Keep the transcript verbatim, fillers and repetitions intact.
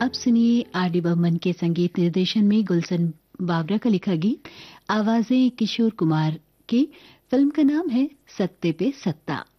अब सुनिए R D Burman के संगीत निर्देशन में गुलशन बावरा का लिखा गीत, आवाजें किशोर कुमार की। फिल्म का नाम है सत्ते पे सत्ता।